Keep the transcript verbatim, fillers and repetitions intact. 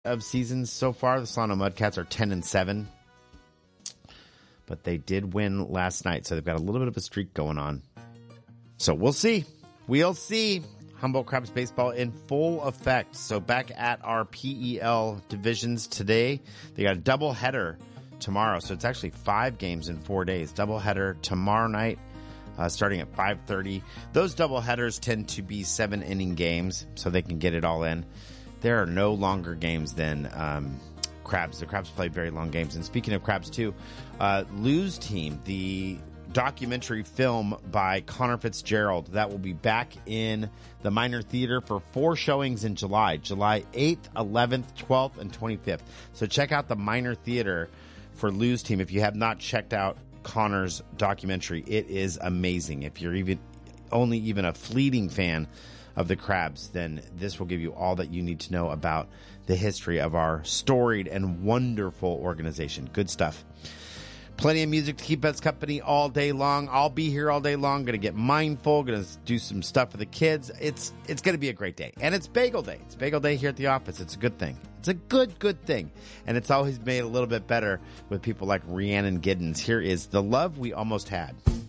of seasons so far. The Solano Mudcats are ten and seven, but they did win last night, so they've got a little bit of a streak going on. So we'll see. We'll see. Humboldt Crabs baseball in full effect. So back at our P E L divisions today, they got a double header tomorrow. So it's actually five games in four days. Double header tomorrow night, uh, starting at five thirty. Those double headers tend to be seven inning games, so they can get it all in. There are no longer games than um, Crabs. The Crabs play very long games. And speaking of Crabs too, uh, Lou's Team, the documentary film by Connor Fitzgerald that will be back in the Minor Theater for four showings in July, July eighth, eleventh, twelfth, and twenty-fifth. So check out the Minor Theater for Lou's Team. If you have not checked out Connor's documentary, it is amazing. If you're even only even a fleeting fan of the Crabs, then this will give you all that you need to know about the history of our storied and wonderful organization. Good stuff. Plenty of music to keep us company all day long. I'll be here all day long. Going to get mindful. Going to do some stuff for the kids. It's it's going to be a great day. And it's Bagel Day. It's Bagel Day here at the office. It's a good thing. It's a good, good thing. And it's always made a little bit better with people like Rhiannon Giddens. Here is The Love We Almost Had.